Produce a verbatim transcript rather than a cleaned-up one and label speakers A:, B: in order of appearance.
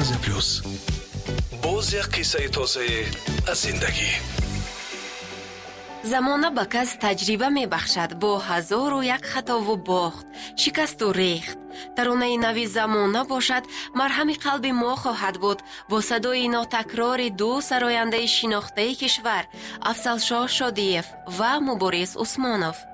A: طنز پلوس، باز یک قصه تازه از زندگی.
B: زمانه به کس تجربه می بخشد با هزار و یک خطا و باخت، شکست و ریخت. ترانه نوی زمانه باشد مرهم قلب ما خواهد بود با صدای ناتکرار دو سراینده شناخته کشور، افضل شاه شادیف و مبارز عثمانوف.